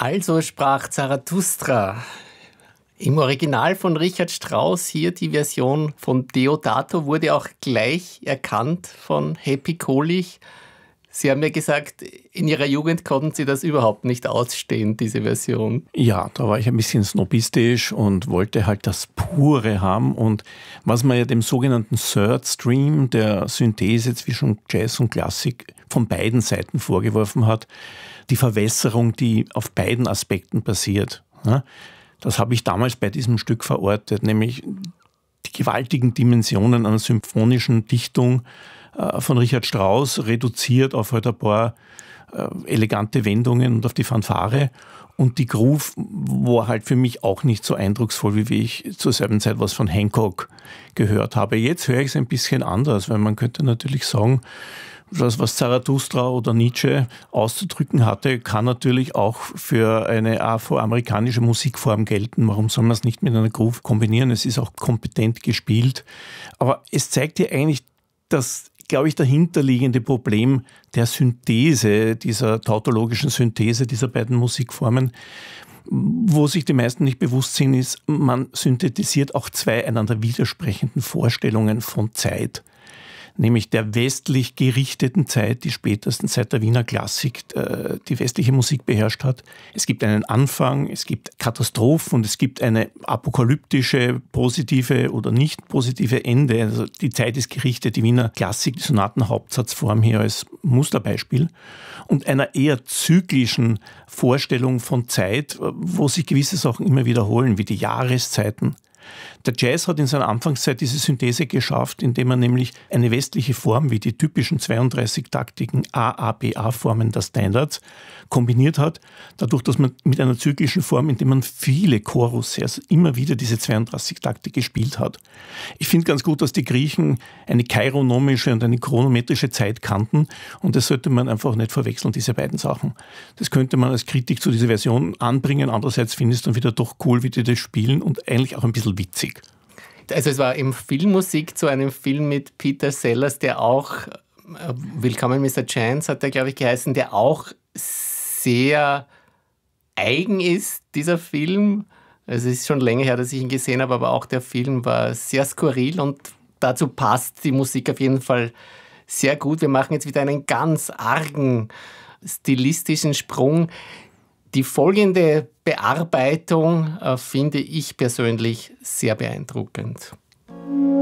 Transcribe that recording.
Also sprach Zarathustra. Im Original von Richard Strauss, hier die Version von Deodato, wurde auch gleich erkannt von Happy Kohlich. Sie haben ja gesagt, in Ihrer Jugend konnten Sie das überhaupt nicht ausstehen, diese Version. Ja, da war ich ein bisschen snobistisch und wollte halt das Pure haben. Und was man ja dem sogenannten Third Stream, der Synthese zwischen Jazz und Klassik, von beiden Seiten vorgeworfen hat, die Verwässerung, die auf beiden Aspekten passiert. Das habe ich damals bei diesem Stück verortet, nämlich die gewaltigen Dimensionen einer symphonischen Dichtung von Richard Strauss, reduziert auf halt ein paar elegante Wendungen und auf die Fanfare. Und die Groove war halt für mich auch nicht so eindrucksvoll, wie ich zur selben Zeit was von Hancock gehört habe. Jetzt höre ich es ein bisschen anders, weil man könnte natürlich sagen, das, was Zarathustra oder Nietzsche auszudrücken hatte, kann natürlich auch für eine afroamerikanische Musikform gelten. Warum soll man es nicht mit einer Groove kombinieren? Es ist auch kompetent gespielt. Aber es zeigt ja eigentlich das, glaube ich, dahinterliegende Problem der Synthese, dieser tautologischen Synthese dieser beiden Musikformen. Wo sich die meisten nicht bewusst sind, ist, man synthetisiert auch zwei einander widersprechenden Vorstellungen von Zeit. Nämlich der westlich gerichteten Zeit, die spätestens seit der Wiener Klassik die westliche Musik beherrscht hat. Es gibt einen Anfang, es gibt Katastrophen und es gibt eine apokalyptische, positive oder nicht positive Ende. Also die Zeit ist gerichtet, die Wiener Klassik, die Sonatenhauptsatzform hier als Musterbeispiel. Und einer eher zyklischen Vorstellung von Zeit, wo sich gewisse Sachen immer wiederholen, wie die Jahreszeiten. Der Jazz hat in seiner Anfangszeit diese Synthese geschafft, indem er nämlich eine westliche Form wie die typischen 32-taktigen AABA-Formen der Standards kombiniert hat, dadurch, dass man mit einer zyklischen Form, indem man viele Chorus, also immer wieder diese 32-Taktik gespielt hat. Ich finde ganz gut, dass die Griechen eine chironomische und eine chronometrische Zeit kannten und das sollte man einfach nicht verwechseln, diese beiden Sachen. Das könnte man als Kritik zu dieser Version anbringen, andererseits finde ich es dann wieder doch cool, wie die das spielen und eigentlich auch ein bisschen witzig. Also es war eben Filmmusik zu einem Film mit Peter Sellers, der auch, Willkommen Mr. Chance hat der, glaube ich, geheißen, der auch sehr eigen ist, dieser Film. Also es ist schon länger her, dass ich ihn gesehen habe, aber auch der Film war sehr skurril und dazu passt die Musik auf jeden Fall sehr gut. Wir machen jetzt wieder einen ganz argen stilistischen Sprung. Die folgende Bearbeitung finde ich persönlich sehr beeindruckend.